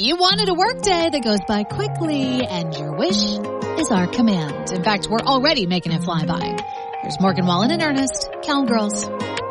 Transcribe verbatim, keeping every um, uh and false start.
You wanted a work day that goes by quickly, and your wish is our command. In fact, we're already making it fly by. Here's Morgan Wallen and Ernest, Cowgirls.